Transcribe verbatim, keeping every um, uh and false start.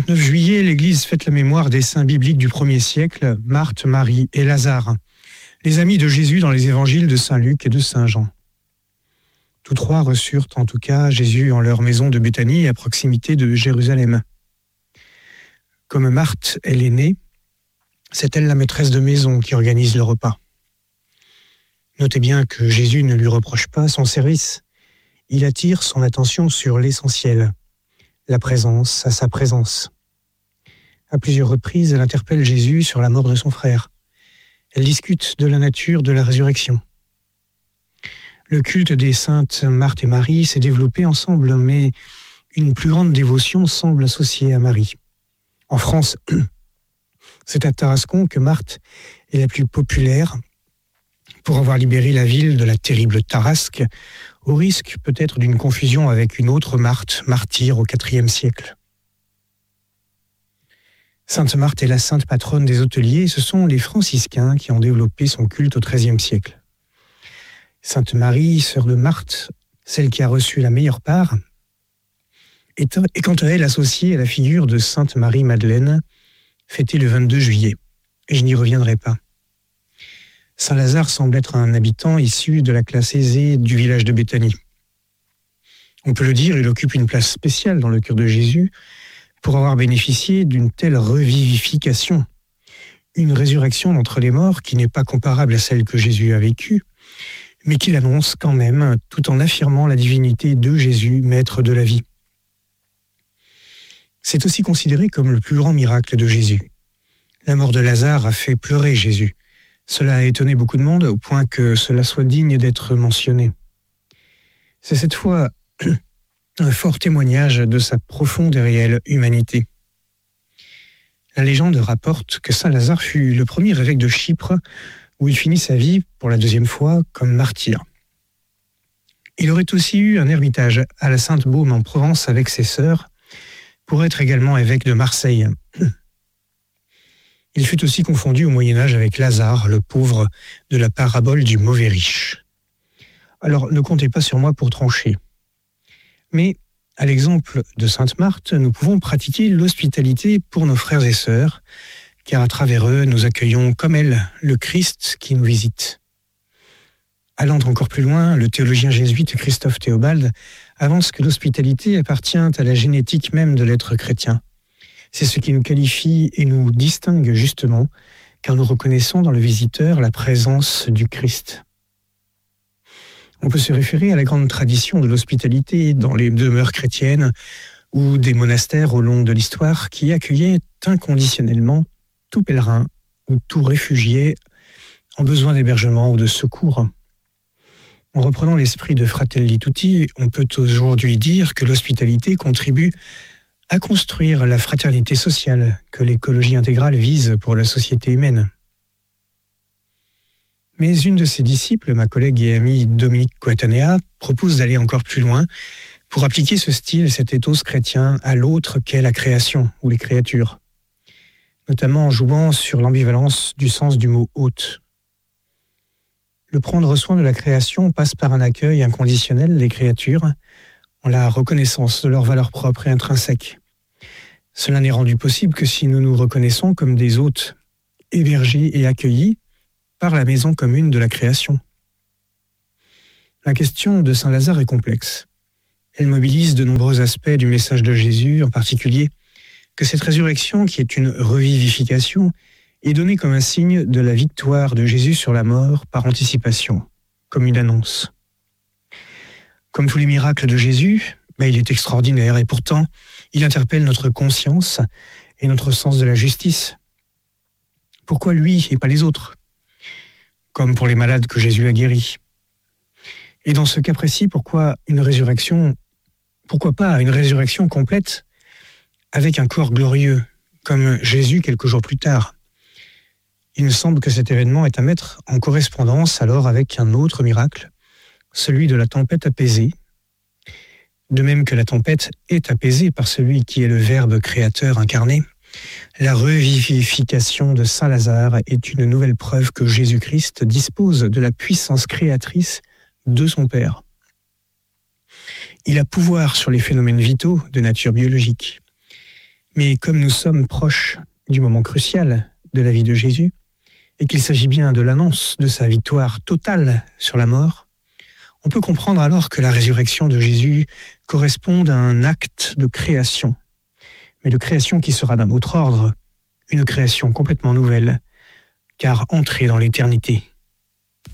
vingt-neuf juillet, l'Église fête la mémoire des saints bibliques du premier siècle, Marthe, Marie et Lazare, les amis de Jésus dans les évangiles de saint Luc et de saint Jean. Tous trois reçurent en tout cas Jésus en leur maison de Béthanie, à proximité de Jérusalem. Comme Marthe est l'aînée, c'est elle la maîtresse de maison qui organise le repas. Notez bien que Jésus ne lui reproche pas son service. Il attire son attention sur l'essentiel, la présence à sa présence. À plusieurs reprises, elle interpelle Jésus sur la mort de son frère. Elle discute de la nature de la résurrection. Le culte des saintes Marthe et Marie s'est développé ensemble, mais une plus grande dévotion semble associée à Marie. En France, c'est à Tarascon que Marthe est la plus populaire pour avoir libéré la ville de la terrible Tarasque, au risque peut-être d'une confusion avec une autre Marthe, martyre au quatrième siècle. Sainte Marthe est la sainte patronne des hôteliers, ce sont les franciscains qui ont développé son culte au treizième siècle. Sainte Marie, sœur de Marthe, celle qui a reçu la meilleure part, est, est quant à elle associée à la figure de Sainte Marie-Madeleine, fêtée le vingt-deux juillet, et je n'y reviendrai pas. Saint Lazare semble être un habitant issu de la classe aisée du village de Béthanie. On peut le dire, il occupe une place spéciale dans le cœur de Jésus pour avoir bénéficié d'une telle revivification, une résurrection d'entre les morts qui n'est pas comparable à celle que Jésus a vécue, mais qu'il annonce quand même tout en affirmant la divinité de Jésus, maître de la vie. C'est aussi considéré comme le plus grand miracle de Jésus. La mort de Lazare a fait pleurer Jésus. Cela a étonné beaucoup de monde au point que cela soit digne d'être mentionné. C'est cette fois un fort témoignage de sa profonde et réelle humanité. La légende rapporte que Saint Lazare fut le premier évêque de Chypre où il finit sa vie pour la deuxième fois comme martyr. Il aurait aussi eu un ermitage à la Sainte-Baume en Provence avec ses sœurs pour être également évêque de Marseille. Il fut aussi confondu au Moyen-Âge avec Lazare, le pauvre de la parabole du mauvais riche. Alors ne comptez pas sur moi pour trancher. Mais, à l'exemple de Sainte Marthe, nous pouvons pratiquer l'hospitalité pour nos frères et sœurs, car à travers eux, nous accueillons comme elle le Christ qui nous visite. Allant encore plus loin, le théologien jésuite Christophe Théobald avance que l'hospitalité appartient à la génétique même de l'être chrétien. C'est ce qui nous qualifie et nous distingue justement, car nous reconnaissons dans le visiteur la présence du Christ. On peut se référer à la grande tradition de l'hospitalité dans les demeures chrétiennes ou des monastères au long de l'histoire qui accueillaient inconditionnellement tout pèlerin ou tout réfugié en besoin d'hébergement ou de secours. En reprenant l'esprit de Fratelli Tutti, on peut aujourd'hui dire que l'hospitalité contribue à construire la fraternité sociale que l'écologie intégrale vise pour la société humaine. Mais une de ses disciples, ma collègue et amie Dominique Coatanea, propose d'aller encore plus loin pour appliquer ce style, cet ethos chrétien, à l'autre qu'est la création ou les créatures, notamment en jouant sur l'ambivalence du sens du mot « hôte ». Le prendre soin de la création passe par un accueil inconditionnel des créatures, en la reconnaissance de leur valeur propre et intrinsèque. Cela n'est rendu possible que si nous nous reconnaissons comme des hôtes hébergés et accueillis par la maison commune de la création. La question de Saint Lazare est complexe. Elle mobilise de nombreux aspects du message de Jésus, en particulier que cette résurrection, qui est une revivification, est donnée comme un signe de la victoire de Jésus sur la mort par anticipation, comme une annonce. Comme tous les miracles de Jésus, ben, il est extraordinaire et pourtant, il interpelle notre conscience et notre sens de la justice. Pourquoi lui et pas les autres ? Comme pour les malades que Jésus a guéris. Et dans ce cas précis, pourquoi une résurrection, pourquoi pas une résurrection complète avec un corps glorieux, comme Jésus quelques jours plus tard ? Il me semble que cet événement est à mettre en correspondance alors avec un autre miracle, celui de la tempête apaisée, de même que la tempête est apaisée par celui qui est le Verbe créateur incarné. La revivification de Saint Lazare est une nouvelle preuve que Jésus-Christ dispose de la puissance créatrice de son Père. Il a pouvoir sur les phénomènes vitaux de nature biologique. Mais comme nous sommes proches du moment crucial de la vie de Jésus, et qu'il s'agit bien de l'annonce de sa victoire totale sur la mort, on peut comprendre alors que la résurrection de Jésus corresponde à un acte de création, mais de création qui sera d'un autre ordre, une création complètement nouvelle, car entrée dans l'éternité.